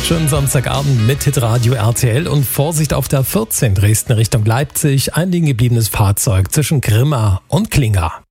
Schönen Samstagabend mit Hitradio RTL und Vorsicht auf der 14 Dresden Richtung Leipzig. Ein liegen gebliebenes Fahrzeug zwischen Grimma und Klinga.